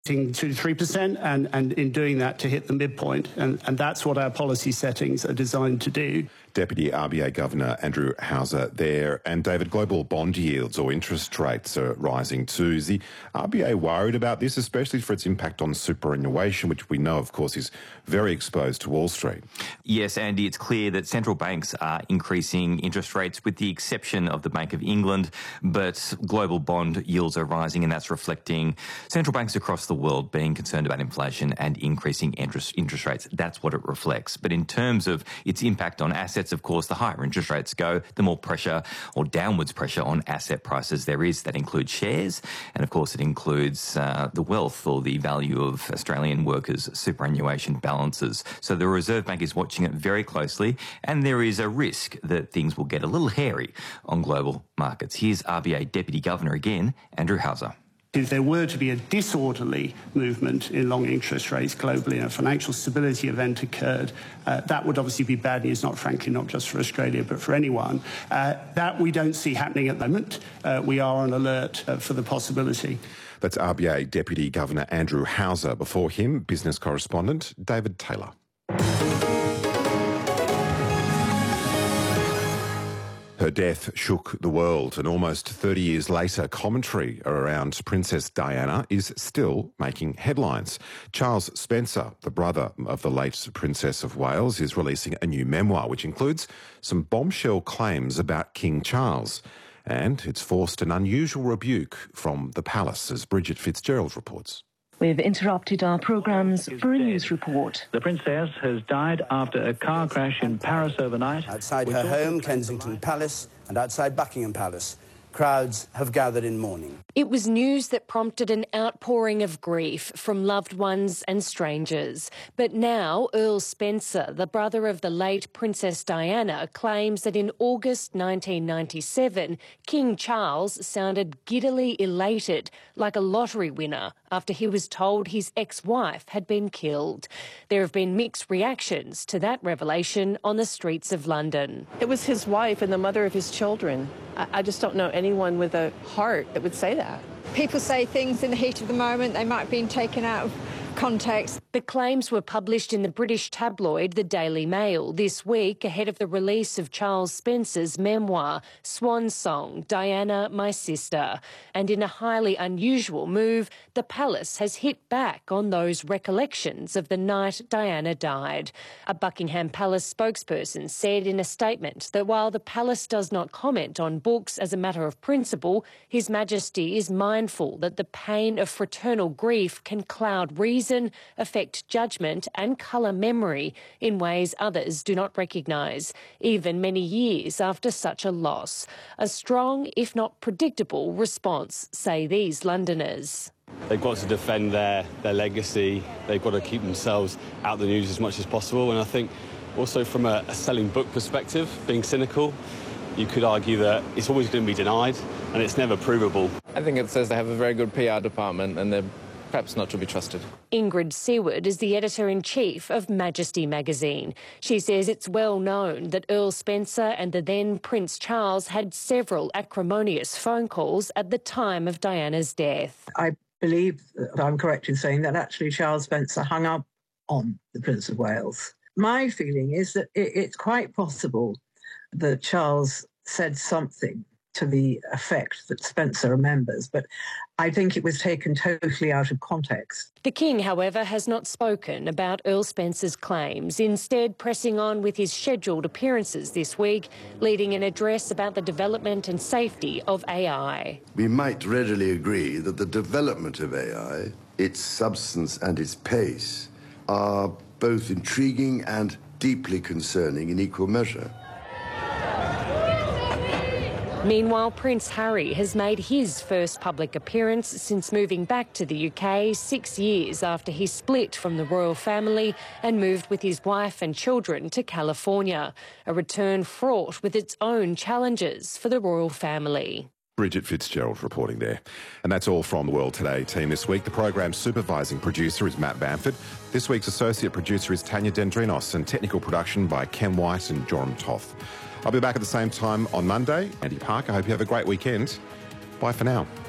2 to 3%, and in doing that to hit the midpoint. And that's what our policy settings are designed to do. Deputy RBA Governor Andrew Hauser there. And David, global bond yields or interest rates are rising too. Is the RBA worried about this, especially for its impact on superannuation, which we know, of course, is very exposed to Wall Street? Yes, Andy, it's clear that central banks are increasing interest rates with the exception of the Bank of England, but global bond yields are rising, and that's reflecting central banks across the world being concerned about inflation and increasing interest rates. That's what it reflects. But in terms of its impact on assets, of course, the higher interest rates go, the more pressure or downwards pressure on asset prices there is. That includes shares, and of course it includes the wealth or the value of Australian workers' superannuation balances. So the Reserve Bank is watching it very closely, and there is a risk that things will get a little hairy on global markets. Here's RBA Deputy Governor again, Andrew Hauser. If there were to be a disorderly movement in long interest rates globally and a financial stability event occurred, that would obviously be bad news, frankly, not just for Australia, but for anyone. That we don't see happening at the moment. We are on alert for the possibility. That's RBA Deputy Governor Andrew Hauser. Before him, business correspondent David Taylor. Her death shook the world, and almost 30 years later, commentary around Princess Diana is still making headlines. Charles Spencer, the brother of the late Princess of Wales, is releasing a new memoir which includes some bombshell claims about King Charles. And it's forced an unusual rebuke from the palace, as Bridget Fitzgerald reports. We've interrupted our programmes for a news report. The princess has died after a car crash in Paris overnight. Outside her home, Kensington Palace, and outside Buckingham Palace, crowds have gathered in mourning. It was news that prompted an outpouring of grief from loved ones and strangers. But now Earl Spencer, the brother of the late Princess Diana, claims that in August 1997, King Charles sounded giddily elated, like a lottery winner, after he was told his ex-wife had been killed. There have been mixed reactions to that revelation on the streets of London. It was his wife and the mother of his children. I just don't know anyone with a heart that would say that. People say things in the heat of the moment. They might have been taken out of context. The claims were published in the British tabloid The Daily Mail this week ahead of the release of Charles Spencer's memoir, Swan Song, Diana, My Sister. And in a highly unusual move, the palace has hit back on those recollections of the night Diana died. A Buckingham Palace spokesperson said in a statement that while the palace does not comment on books as a matter of principle, His Majesty is mindful that the pain of fraternal grief can cloud reason, affect judgment and colour memory in ways others do not recognise, even many years after such a loss. A strong, if not predictable, response, say these Londoners. They've got to defend their legacy. They've got to keep themselves out of the news as much as possible. And I think also from a selling book perspective, being cynical, you could argue that it's always going to be denied and it's never provable. I think it says they have a very good PR department and they're perhaps not to be trusted. Ingrid Seward is the editor-in-chief of Majesty magazine. She says it's well known that Earl Spencer and the then Prince Charles had several acrimonious phone calls at the time of Diana's death. I believe that I'm correct in saying that actually Charles Spencer hung up on the Prince of Wales. My feeling is that it's quite possible that Charles said something to the effect that Spencer remembers, but I think it was taken totally out of context. The King, however, has not spoken about Earl Spencer's claims, instead pressing on with his scheduled appearances this week, leading an address about the development and safety of AI. We might readily agree that the development of AI, its substance and its pace, are both intriguing and deeply concerning in equal measure. Meanwhile, Prince Harry has made his first public appearance since moving back to the UK 6 years after he split from the royal family and moved with his wife and children to California, a return fraught with its own challenges for the royal family. Bridget Fitzgerald reporting there. And that's all from the World Today team this week. The program's supervising producer is Matt Bamford. This week's associate producer is Tanya Dendrinos, and technical production by Ken White and Joram Toth. I'll be back at the same time on Monday. Andy Parker, I hope you have a great weekend. Bye for now.